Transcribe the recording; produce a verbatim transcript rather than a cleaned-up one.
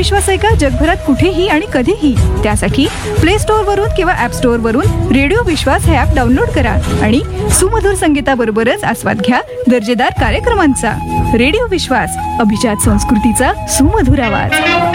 विश्वास ऐका जगभरात कुठेही आणि कधीही. त्यासाठी प्ले स्टोअर वरून किंवा ऍप स्टोअर वरून रेडिओ विश्वास हे ऍप डाउनलोड करा आणि सुमधुर संगीताबरोबरच आस्वाद घ्या दर्जेदार कार्यक्रमांचा. रेडिओ विश्वास, अभिजात संस्कृतीचा सुमधुर आवाज.